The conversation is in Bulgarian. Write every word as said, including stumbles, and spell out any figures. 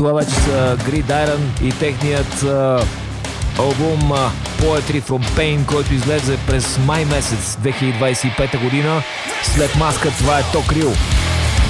Това вече са Gridiron и техният uh, албум uh, Poetry from Pain, който излезе през май месец две хиляди двадесет и пета година. След Маска това е Токрил.